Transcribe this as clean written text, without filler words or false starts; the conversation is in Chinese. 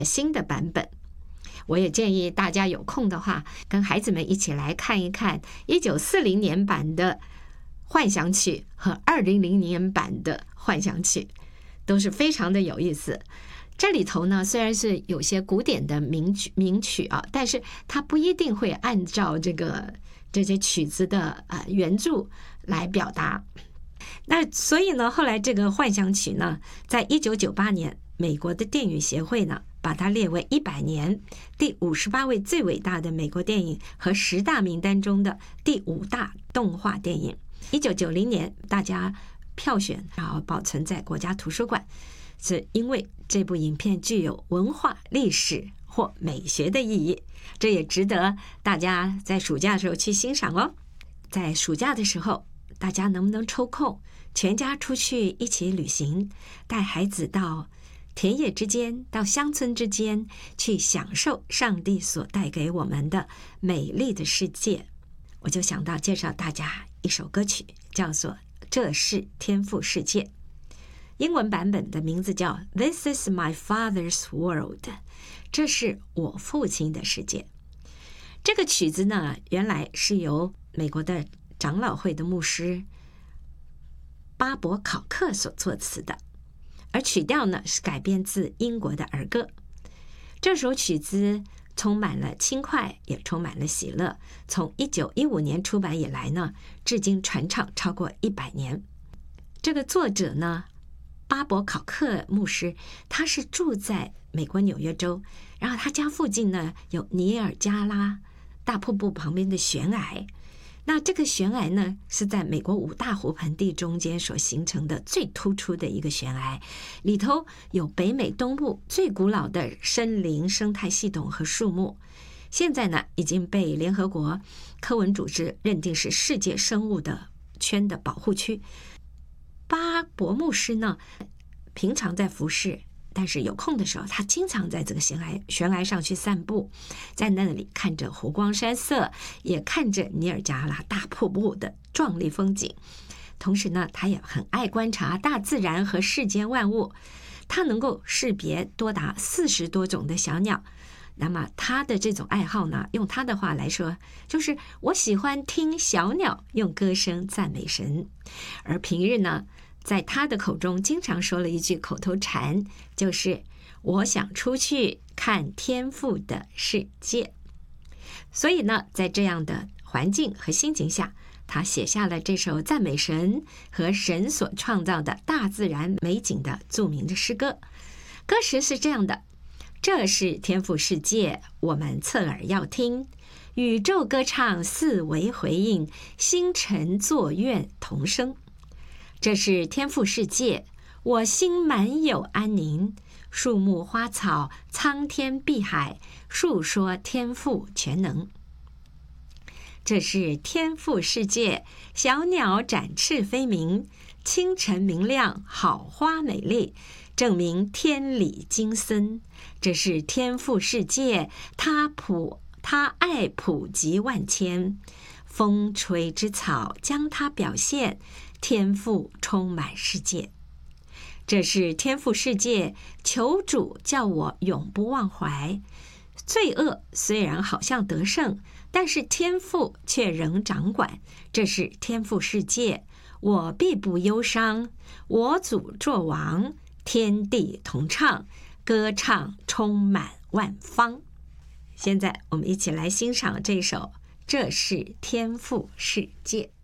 新的版本。我也建议大家有空的话，跟孩子们一起来看一看1940年版的幻想曲和2000年版的幻想曲，都是非常的有意思。这里头呢，虽然是有些古典的名曲啊，但是它不一定会按照这些曲子的原著来表达。那所以呢，后来这个幻想曲呢，在1998年，美国的电影协会呢，把它列为100年第58位最伟大的美国电影和10大名单中的第5大动画电影。1990年，大家票选，然后保存在国家图书馆，是因为这部影片具有文化、历史或美学的意义，这也值得大家在暑假的时候去欣赏哦。在暑假的时候，大家能不能抽空全家出去一起旅行，带孩子到田野之间，到乡村之间，去享受上帝所带给我们的美丽的世界？我就想到介绍大家一首歌曲，叫做《这是天父世界》，英文版本的名字叫 This is my father's world， 这是我父亲的世界。这个曲子呢，原来是由美国的长老会的牧师巴伯考克所作词的，而曲调呢是改编自英国的儿歌。这首曲子充满了轻快，也充满了喜乐。从1915年出版以来呢，至今传唱超过100年。这个作者呢，巴伯考克牧师，他是住在美国纽约州，然后他家附近呢有尼尔加拉大瀑布旁边的悬崖。那这个悬崖呢，是在美国5大湖盆地中间所形成的最突出的一个悬崖，里头有北美东部最古老的森林生态系统和树木，现在呢已经被联合国科文组织认定是世界生物的圈的保护区。巴伯牧师呢，平常在服侍，但是有空的时候，他经常在这个悬崖上去散步，在那里看着湖光山色，也看着尼尔加拉大瀑布的壮丽风景。同时呢，他也很爱观察大自然和世间万物，他能够识别多达40多种的小鸟。那么他的这种爱好呢，用他的话来说，就是我喜欢听小鸟用歌声赞美神。而平日呢，在他的口中经常说了一句口头禅，就是我想出去看天父的世界。所以呢，在这样的环境和心情下，他写下了这首赞美神和神所创造的大自然美景的著名的诗歌。歌词是这样的：这是天父世界，我们侧耳要听，宇宙歌唱四维回应，星辰作乐同声。这是天父世界，我心满有安宁，树木花草苍天碧海，述说天父全能。这是天父世界，小鸟展翅飞鸣，清晨明亮，好花美丽，证明天理经森。这是天父世界，他爱普及万千，风吹之草将它表现，天父充满世界。这是天父世界，求主叫我永不忘怀。罪恶虽然好像得胜，但是天父却仍掌管。这是天父世界，我必不忧伤。我主作王，天地同唱，歌唱充满万方。现在我们一起来欣赏这首《这是天父世界》。